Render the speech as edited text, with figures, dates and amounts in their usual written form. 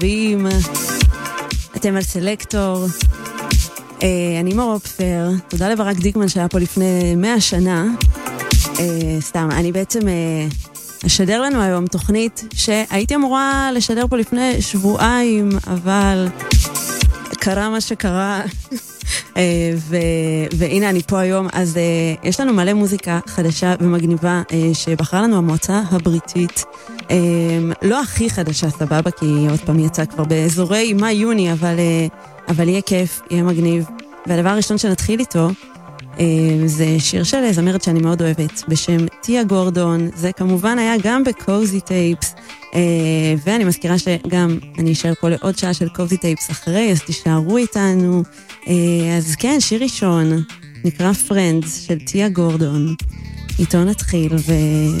טובים. אתם על סלקטור. אני מור אופפר. תודה לברק דיקמן שהיה פה לפני 100 שנה. סתם, אני בעצם אשדר לנו היום תוכנית שהייתי אמורה לשדר פה לפני שבועיים, אבל קרה מה שקרה. והנה אני פה היום. אז יש לנו מלא מוזיקה חדשה ומגניבה שבחרה לנו המועצה הבריטית. לא הכי חדשה, סבבה, כי עוד פעם יצא כבר באזורי מאי-יוני, אבל יהיה כיף, יהיה מגניב. והדבר הראשון שנתחיל איתו זה שיר של זמרת שאני מאוד אוהבת בשם טיה גורדון. זה כמובן היה גם בקוזי טייפס, ואני מזכירה שגם אני אשאר פה לעוד שעה של קוזי טייפס אחרי, אז תישארו איתנו. אז כן, שיר ראשון נקרא Friends של טיה גורדון. איתו נתחיל